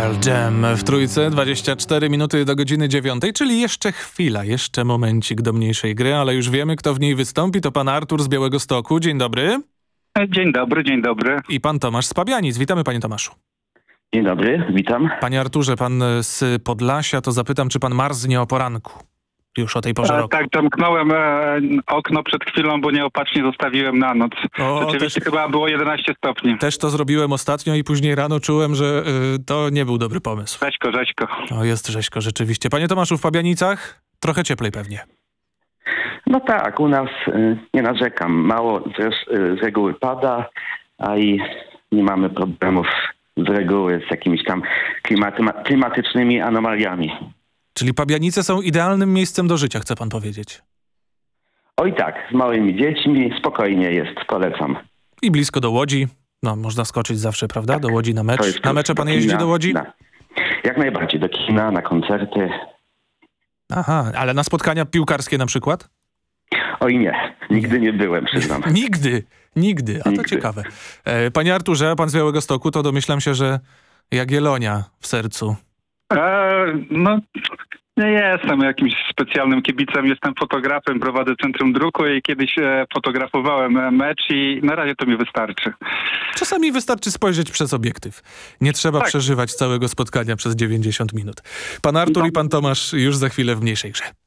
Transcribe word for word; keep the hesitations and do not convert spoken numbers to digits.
Pearl Jam w Trójce, dwadzieścia cztery minuty do godziny dziewiątej, czyli jeszcze chwila, jeszcze momencik do mniejszej gry, ale już wiemy, kto w niej wystąpi. To pan Artur z Białegostoku. Dzień dobry. Dzień dobry, dzień dobry. I pan Tomasz z Pabianic. Witamy, panie Tomaszu. Dzień dobry, witam. Panie Arturze, pan z Podlasia, to zapytam, czy pan marznie o poranku? Już o tej porze E, roku. tak, zamknąłem e, okno przed chwilą, bo nieopatrznie zostawiłem na noc. O, Rzeczywiście też- chyba było jedenaście stopni. Też to zrobiłem ostatnio i później rano czułem, że y, to nie był dobry pomysł. Rzeźko, rzeźko. O, jest rzeźko, rzeczywiście. Panie Tomaszu, w Pabianicach trochę cieplej pewnie. No tak, u nas y, nie narzekam. Mało z, res- y, z reguły pada, a i nie mamy problemów z reguły z jakimiś tam klimaty- klimatycznymi anomaliami. Czyli Pabianice są idealnym miejscem do życia, chce pan powiedzieć. Oj tak, z małymi dziećmi spokojnie jest, polecam. I blisko do Łodzi. No, można skoczyć zawsze, prawda? Do Łodzi na To mecz. jest Na mecze pan do jeździ kina, do Łodzi? Na, jak najbardziej, do kina, na koncerty. Aha, ale na spotkania piłkarskie na przykład? Oj nie, nigdy nie byłem, przyznam. Nigdy, nigdy. A to Nigdy. ciekawe. E, panie Arturze, pan z Białegostoku, to domyślam się, że Jagiellonia w sercu. E, no, nie jestem jakimś specjalnym kibicem, jestem fotografem, prowadzę Centrum Druku i kiedyś e, fotografowałem e, mecz i na razie to mi wystarczy. Czasami wystarczy spojrzeć przez obiektyw. Nie trzeba Tak. przeżywać całego spotkania przez dziewięćdziesiąt minut. Pan Artur No. i pan Tomasz już za chwilę w mniejszej grze.